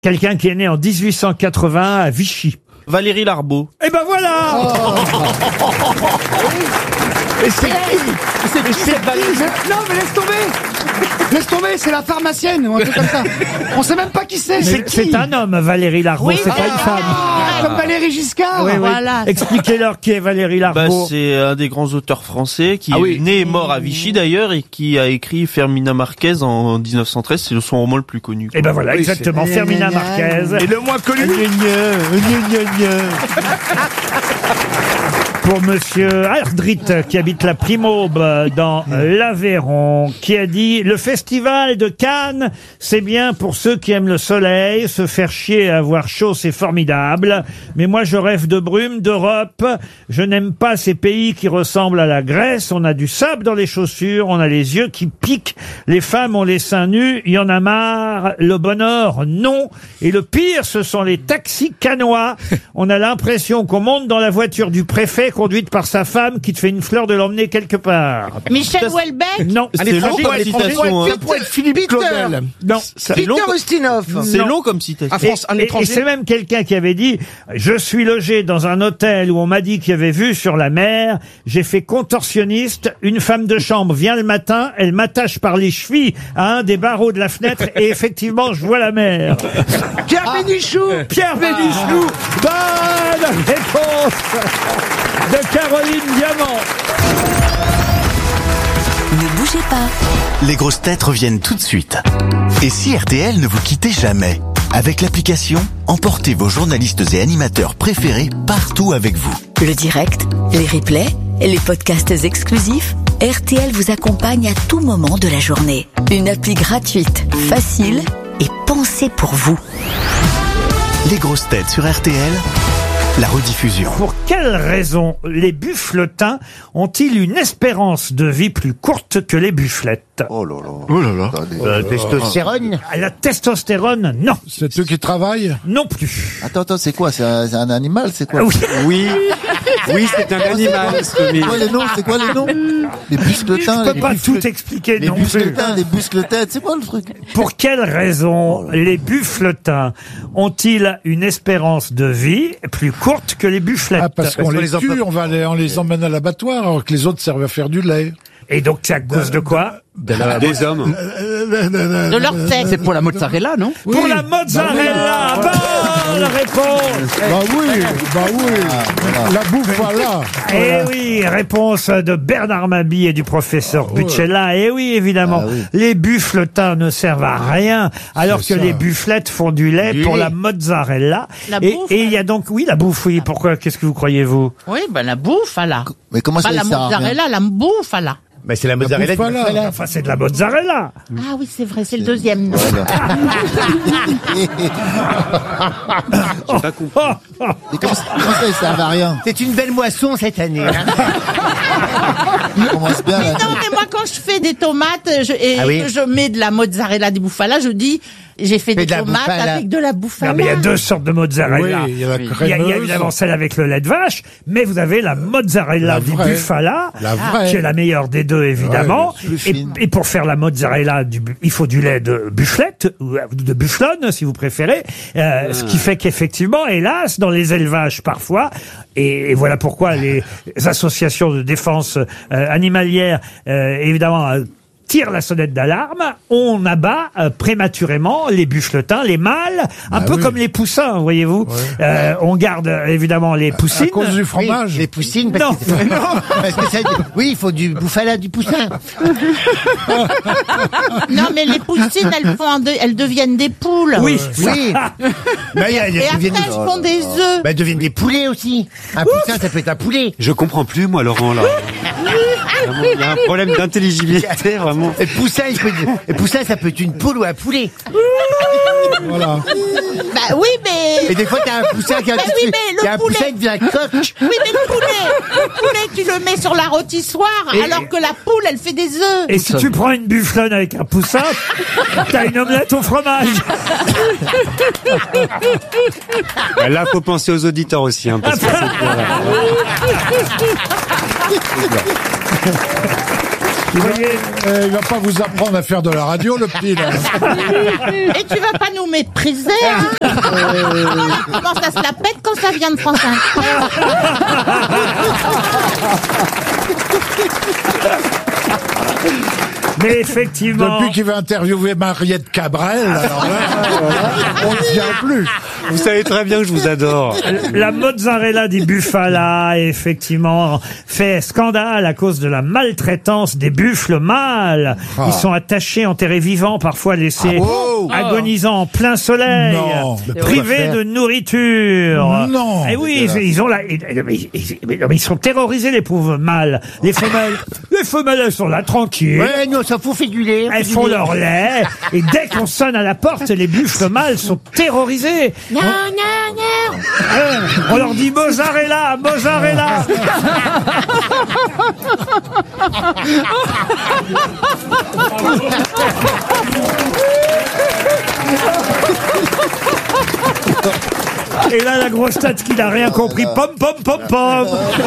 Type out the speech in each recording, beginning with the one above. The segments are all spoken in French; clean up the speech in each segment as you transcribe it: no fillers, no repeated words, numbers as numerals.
Quelqu'un qui est né en 1880 à Vichy. Valérie Larbaud. Eh ben voilà. Et c'est Non, mais laisse tomber. Laisse tomber, c'est la pharmacienne ou un truc comme ça. On sait même pas qui c'est. C'est un homme, Valérie Larbaud, Oui, c'est pas une femme. Comme Valérie Giscard. Oui, oui. Voilà. Expliquez-leur qui est Valérie Larbaud. C'est un des grands auteurs français qui est né et mort à Vichy d'ailleurs et qui a écrit Fermina Marquez en 1913. C'est son roman le plus connu. Eh ben voilà, exactement, Fermina Marquez. Et le moins connu. Pour monsieur Ardrit, qui habite la Primaube dans l'Aveyron, qui a dit: le festival de Cannes, c'est bien pour ceux qui aiment le soleil, se faire chier et avoir chaud, c'est formidable. Mais moi, je rêve de brume, d'Europe. Je n'aime pas ces pays qui ressemblent à la Grèce. On a du sable dans les chaussures, on a les yeux qui piquent, les femmes ont les seins nus, il y en a marre. Le bonheur, non. Et le pire, ce sont les taxis cannois. On a l'impression qu'on monte dans la voiture du préfet conduite par sa femme qui te fait une fleur de l'emmener quelque part. Michel Houellebecq. Non. C'est long comme citation. Ça pourrait être Philippe Claudel. Non. Peter Ustinov. C'est long comme citation. Et c'est même quelqu'un qui avait dit: je suis logé dans un hôtel où on m'a dit qu'il y avait vue sur la mer. J'ai fait contorsionniste. Une femme de chambre vient le matin. Elle m'attache par les chevilles à un des barreaux de la fenêtre et effectivement, je vois la mer. Pierre Bénichou. Pierre Bénichou. Bonne réponse de Caroline Diamant. Ne bougez pas. Les grosses têtes reviennent tout de suite. Et si RTL ne vous quittait jamais? Avec l'application, emportez vos journalistes et animateurs préférés partout avec vous. Le direct, les replays, les podcasts exclusifs, RTL vous accompagne à tout moment de la journée. Une appli gratuite, facile et pensée pour vous. Les grosses têtes sur RTL, la rediffusion. Pour quelle raison les buffletins ont-ils une espérance de vie plus courte que les bufflettes? Oh là là. Testostérone. La testostérone, non. C'est eux qui travaillent. Non plus. Attends, c'est quoi? C'est un animal? C'est quoi? Oui. Oui, c'est un animal. C'est quoi les noms? Les buscletins. Je peux pas tout expliquer non plus. Les buscletins, c'est quoi le truc? Pour quelle raison les buffletins ont-ils une espérance de vie plus courte que les bufflettes? Ah, parce qu'on les tue, on les emmène à l'abattoir, alors que les autres servent à faire du lait. Et donc c'est à cause de quoi? Des hommes. De leur sexe. C'est pour la mozzarella, non? Pour la mozzarella. Bonne réponse. Bah oui. La bouffe, voilà. Eh oui, réponse de Bernard Mabie et du professeur Buccella. Eh oui, évidemment, les buffletins ne servent à rien, alors que les bufflettes font du lait pour la mozzarella. Et il y a donc, la bouffe, oui. Pourquoi? Qu'est-ce que vous croyez, vous? Oui, la bouffe, là. Mais comment ça Pas la mozzarella, la bouffe, là. Mais c'est la mozzarella. Enfin, c'est de la mozzarella. Ah oui, c'est vrai, c'est le deuxième nom. J'ai pas compris. Mais comment ça, ils servent à rien? C'est une belle moisson cette année. On commence bien là. Non, mais moi, quand je fais des tomates que je mets de la mozzarella di bufala, je dis, j'ai fait des tomates avec de la bufala. Non, mais il y a deux sortes de mozzarella. Oui, il y a la Il y crémeuse. a évidemment celle avec le lait de vache, mais vous avez la mozzarella di bufala, La vraie. qui est la meilleure des deux, évidemment. plus fine. Et pour faire la mozzarella, il faut du lait de bufflette, ou de bufflonne, si vous préférez. Ce qui fait qu'effectivement, hélas, dans les élevages, parfois, et voilà pourquoi les associations de défense animalière, évidemment, tirent la sonnette d'alarme, on abat prématurément les buffletins, les mâles, un peu comme les poussins, voyez-vous. On garde évidemment les poussines. À cause du fromage. Les poussines, Non. parce que oui, il faut du bouffala du poussin. Non, mais les poussines, elles deviennent des poules. Oui. Oui. Et après, elles font des œufs. Elles deviennent des poulets aussi. Un poussin, ça peut être un poulet. Je comprends plus, moi, Laurent, là. Vraiment, il y a un problème d'intelligibilité, vraiment. Et poussin, ça peut être une poule ou un poulet. Voilà. Bah oui, mais... Et des fois, t'as un poussin qui a un oui, mais le il y a un poulet- poussin qui devient un coq. Oui, mais le poulet, tu le mets sur la rôtissoire, alors que la poule, elle fait des œufs. Et si tu prends une bufflonne avec un poussin, t'as une omelette au fromage. Là, faut penser aux auditeurs aussi, hein, parce que c'est Vous voyez, il va pas vous apprendre à faire de la radio, le petit, là. Et tu vas pas nous mépriser, hein? Comment ça se la pète quand ça vient de France 5? mais effectivement, Depuis qu'il va interviewer Mariette Cabrel, alors là, on ne tient plus. Vous savez très bien que je vous adore. la mozzarella di bufala, effectivement, fait scandale à cause de la maltraitance des buffles mâles. Ils sont attachés, enterrés vivants, parfois laissés agonisant en plein soleil, Non. privés de nourriture. Non. Et oui, ils ont ils sont terrorisés, les pauvres mâles. Les femelles, elles sont là, tranquilles. Ouais, nous, on s'en fout, fait du lait. Elles font leur lait, et dès qu'on sonne à la porte, les buffles mâles sont terrorisés. Non, non, non. On leur dit mozzarella, mozzarella. Et là, la grosse tête qui n'a rien compris. Pom, pom, pom, pom.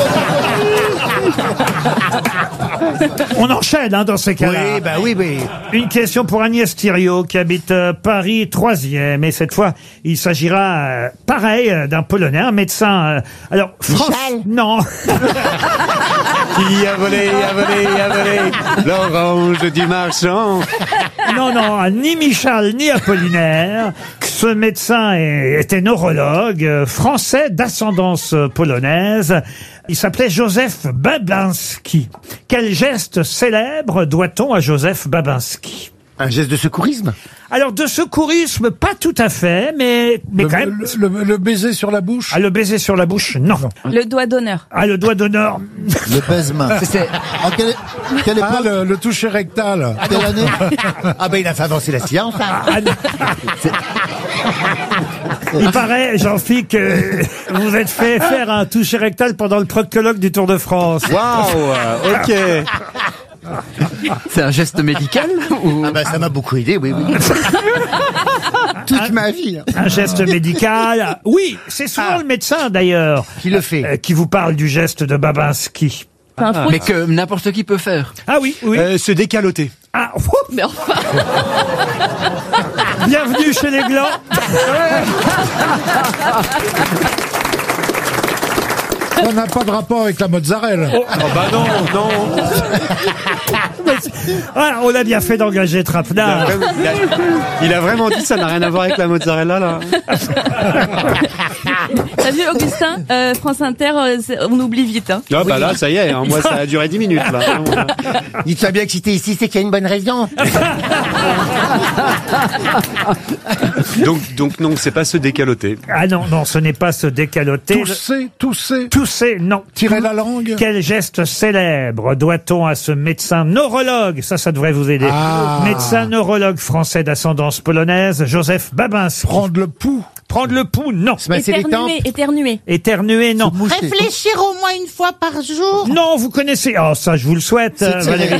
On enchaîne dans ces cas-là. Oui, bah oui, oui. Une question pour Agnès Thiriot qui habite Paris 3e. Et cette fois, il s'agira, pareil, d'un Polonais, un médecin. Alors, Michel non. Qui a volé l'orange du marchand. Non, ni Michal, ni Apollinaire. Ce médecin était neurologue, français d'ascendance polonaise. Il s'appelait Joseph Babinski. Quel geste célèbre doit-on à Joseph Babinski? Un geste de secourisme? Alors, de secourisme, pas tout à fait, mais quand même... Le baiser sur la bouche? Ah, le baiser sur la bouche, non. Le doigt d'honneur. Ah, le doigt d'honneur. Le baise-main. En quelle époque? Le toucher rectal. Quelle année? Ah ben il a fait avancer la science. Il paraît, Jean-Philippe, que vous êtes fait faire un toucher rectal pendant le proctologue du Tour de France. Waouh, ok. C'est un geste médical ou... Ah bah ça m'a beaucoup aidé, oui. Toute ma vie. Un geste médical. Oui, c'est souvent le médecin d'ailleurs qui le fait. Qui vous parle du geste de Babinski. Mais que n'importe qui peut faire. Ah oui. Se décaloter. Ah, mais enfin. Bienvenue chez les Glands. Ça n'a pas de rapport avec la mozzarella. Oh bah non. Ah, on a bien fait d'engager Trapenard. Il a vraiment dit ça n'a rien à voir avec la mozzarella là. T'as vu Augustin, France Inter, on oublie vite. Hein. Ah bah là ça y est, moi ça a duré 10 minutes là. Dis-toi bien que si t'es ici, c'est qu'il y a une bonne raison. donc non, c'est pas se décaloter. Ah non, ce n'est pas se décaloter. Tousser, non. Tirer la langue. Quel geste célèbre doit-on à ce médecin neurologue? Ça devrait vous aider. Médecin neurologue français d'ascendance polonaise, Joseph Babinski. Prendre le pouls, non. Éternuer, non. Réfléchir au moins une fois par jour. Non, vous connaissez. Oh, ça, je vous le souhaite, Valérie.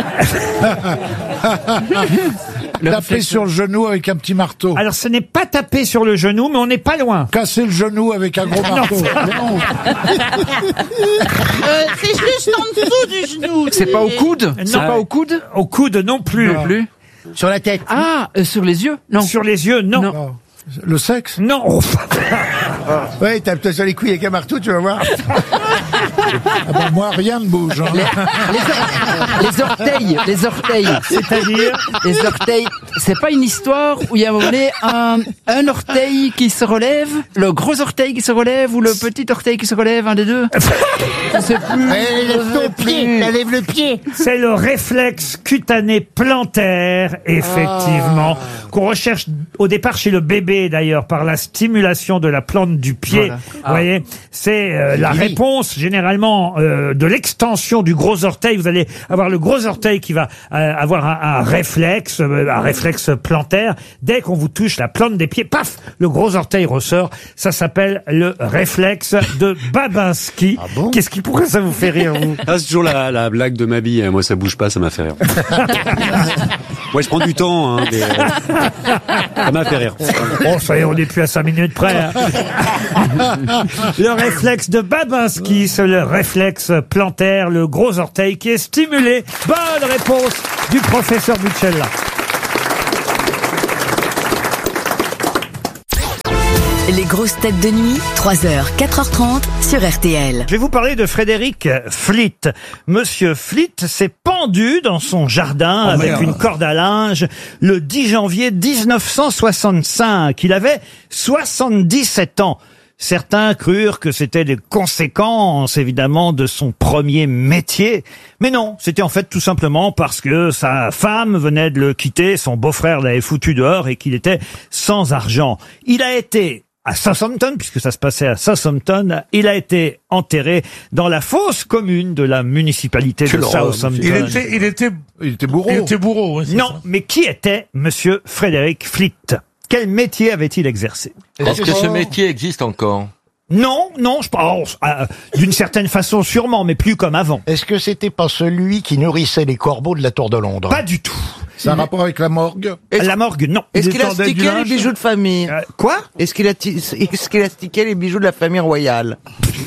Taper sur le genou avec un petit marteau. Alors, ce n'est pas taper sur le genou, mais on n'est pas loin. Casser le genou avec un gros marteau. Non. C'est juste en dessous du genou. C'est pas au coude? Non, pas au coude. Au coude, non plus. Non plus. Sur la tête. Ah, sur les yeux? Non. Sur les yeux, non. Le sexe? Non. Ouais, tape-toi sur les couilles avec un marteau, tu vas voir. Ah ben moi, rien ne bouge. Hein. Les orteils. C'est-à-dire? Les orteils. C'est pas une histoire où il y a un moment donné un orteil qui se relève, le gros orteil qui se relève ou le petit orteil qui se relève, un des deux? Je sais plus. Lève ton pied, lève le pied. C'est le réflexe cutané plantaire, effectivement, qu'on recherche au départ chez le bébé d'ailleurs, par la stimulation de la plante du pied. Voilà. Vous voyez, c'est la réponse généralement de l'extension du gros orteil. Vous allez avoir le gros orteil qui va avoir un réflexe réflexe plantaire. Dès qu'on vous touche la plante des pieds, paf, le gros orteil ressort. Ça s'appelle le réflexe de Babinski. Ah bon? Pourquoi ça vous fait rire, vous? Ah, c'est toujours la blague de ma bille. Moi, ça bouge pas, ça m'a fait rire. Moi, je prends du temps, hein, mais, ça m'a fait rire. Bon, ça y est, on n'est plus à 5 minutes près. Hein. Le réflexe de Babinski, c'est le réflexe plantaire, le gros orteil qui est stimulé. Bonne réponse du professeur Bucella. Les grosses têtes de nuit, 3h, 4h30 sur RTL. Je vais vous parler de Frédéric Flitt. Monsieur Flitt s'est pendu dans son jardin avec une corde à linge le 10 janvier 1965. Il avait 77 ans. Certains crurent que c'était des conséquences, évidemment, de son premier métier. Mais non, c'était en fait tout simplement parce que sa femme venait de le quitter, son beau-frère l'avait foutu dehors et qu'il était sans argent. Il a été à Southampton, puisque ça se passait à Southampton, il a été enterré dans la fosse commune de la municipalité de Southampton. Il était bourreau. Il était bourreau, ouais, non, ça. mais qui était monsieur Frédéric Flitt? Quel métier avait-il exercé? Est-ce que ce métier existe encore? Non, je pense, d'une certaine façon sûrement, mais plus comme avant. Est-ce que c'était pas celui qui nourrissait les corbeaux de la Tour de Londres? Pas du tout. Ça a un rapport avec la morgue? La morgue, non. Est-ce qu'il a stické les bijoux de famille? Quoi? Est-ce qu'il a stické les bijoux de la famille royale?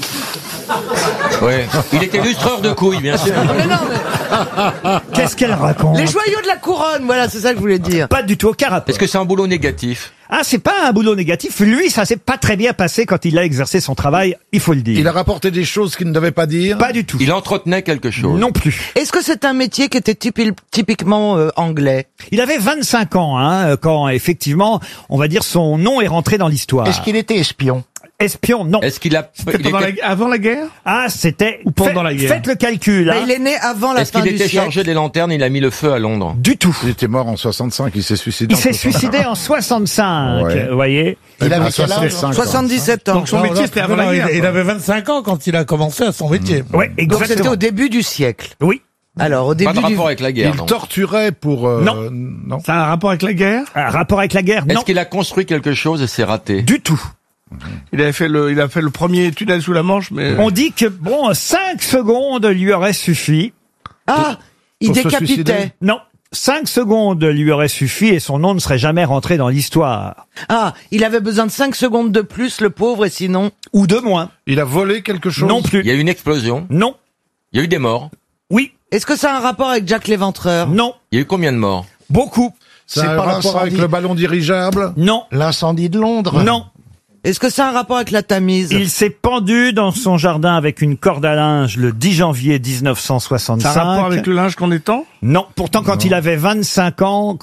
Ouais. Il était lustreur de couilles, bien sûr. Mais non, mais... Qu'est-ce qu'elle raconte? Les joyaux de la couronne, voilà, c'est ça que je voulais dire. Pas du tout, aucun rapport. Est-ce que c'est un boulot négatif? Ah, c'est pas un boulot négatif. Lui, ça s'est pas très bien passé quand il a exercé son travail, il faut le dire. Il a rapporté des choses qu'il ne devait pas dire? Pas du tout. Il entretenait quelque chose? Non plus. Est-ce que c'est un métier qui était typiquement anglais? Il avait 25 ans, quand effectivement, on va dire, son nom est rentré dans l'histoire. Est-ce qu'il était espion? Espion, non. Est-ce qu'il a... Avant la guerre? Ah, c'était... Ou pendant la guerre? Faites le calcul. Il est né avant la fin du siècle. Est-ce qu'il était chargé des lanternes, il a mis le feu à Londres? Du tout. Il était mort en 65, il s'est suicidé. Il s'est suicidé en 65, Ouais. vous voyez. Il avait quel âge? 77 ans. Donc son métier, c'était avant la guerre. Il avait 25 ans quand il a commencé à son métier. Ouais, Donc exactement. c'était au début du siècle. Oui. Alors, au début Pas de rapport avec la guerre, Il non. torturait pour... Non. Non. Ça a un rapport avec la guerre? Un rapport avec la guerre, non. Est-ce qu'il a construit quelque chose et c'est raté? Du tout. Il a fait le premier tunnel sous la Manche, mais... On dit que, 5 secondes lui auraient suffi. Ah, il Pour se décapitait. suicider? Non. 5 secondes lui auraient suffi et son nom ne serait jamais rentré dans l'histoire. Ah, il avait besoin de 5 secondes de plus, le pauvre, et sinon... Ou de moins. Il a volé quelque chose? Non plus. Il y a eu une explosion? Non. Il y a eu des morts? Oui. Est-ce que ça a un rapport avec Jack l'Éventreur? Non. Il y a eu combien de morts? Beaucoup. Ça a un rapport avec le ballon dirigeable? Non. L'incendie de Londres? Non. Est-ce que ça a un rapport avec la Tamise? Il s'est pendu dans son jardin avec une corde à linge le 10 janvier 1965. Ça a un rapport avec le linge qu'on étend? Non. Pourtant, quand il avait 25 ans,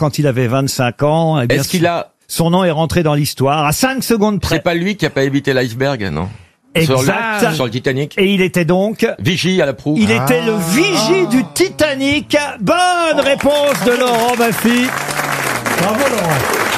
eh bien, Est-ce qu'il a... son nom est rentré dans l'histoire à 5 secondes près. C'est pas lui qui a pas évité l'iceberg, non? Exact. Sur le Titanic. Et il était donc... Vigie à la proue. Il était le vigie du Titanic. Bonne réponse de Laurent Baffy. Bravo Laurent.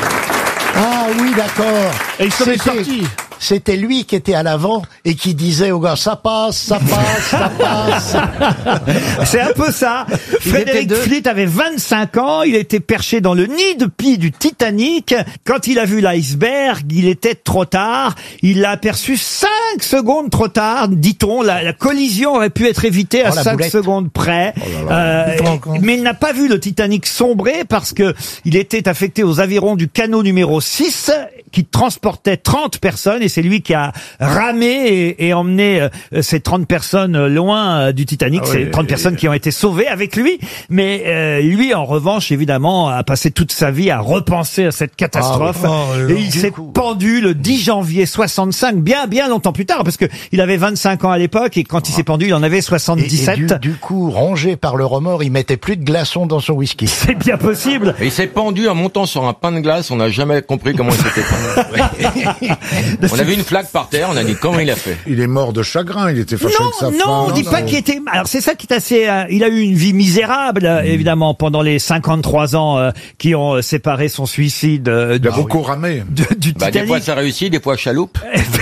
Ah oui, d'accord. Et il s'en est sorti. C'était lui qui était à l'avant et qui disait aux gars, ça passe, ça passe, ça passe. C'est un peu ça. Frédéric Flitt avait 25 ans, il était perché dans le nid de pie du Titanic. Quand il a vu l'iceberg, il était trop tard. Il l'a aperçu 5 secondes trop tard, dit-on. La collision aurait pu être évitée à 5 secondes près. Mais il n'a pas vu le Titanic sombrer parce que il était affecté aux avirons du canot numéro 6 qui transportait 30 personnes et c'est lui qui a ramé et emmené ces 30 personnes loin du Titanic. C'est 30 personnes qui ont été sauvées avec lui. Mais lui, en revanche, évidemment, a passé toute sa vie à repenser à cette catastrophe. Et il s'est pendu le 10 janvier 65, bien longtemps plus tard, parce que il avait 25 ans à l'époque et quand il s'est pendu, il en avait 77. Et du coup, rongé par le remords, il mettait plus de glaçons dans son whisky. C'est bien possible. Et il s'est pendu en montant sur un pain de glace. On n'a jamais compris comment il s'était pendu. On a vu une flaque par terre, on a dit comment il a fait. Il est mort de chagrin, il était fâché avec sa femme. Non, on dit pas qu'il était... Alors c'est ça qui est assez... il a eu une vie misérable, évidemment, pendant les 53 ans qui ont séparé son suicide. Il a beaucoup ramé. Du Bah, Titanic. des fois ça réussit, des fois chaloupe.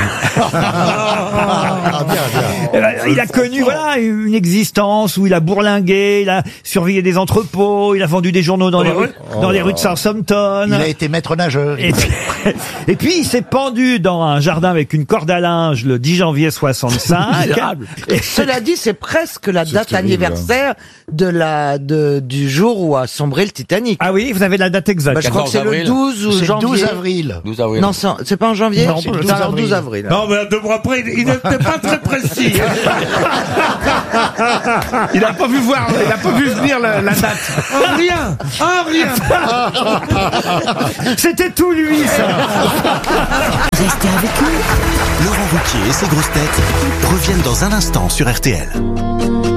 Il a connu voilà une existence où il a bourlingué, il a surveillé des entrepôts, il a vendu des journaux dans les rues de Southampton. Il a été maître nageur. Et puis il s'est pendu dans un jardin avec une corde à linge le 10 janvier 65. Cela dit, c'est presque la date terrible. anniversaire du jour où a sombré le Titanic. Ah oui, vous avez la date exacte. Bah, je crois que c'est le avril. 12 ou C'est le janvier. 12 avril. 12 avril. Non, c'est pas en janvier. Non, C'est le 12 12 avril. 12 avril. avril. Non, mais 2 mois après, il n'était pas très précis. Il n'a pas vu venir la date. Oh, rien. C'était tout lui, ça. Restez avec nous. Laurent Ruquier et ses grosses têtes reviennent dans un instant sur RTL.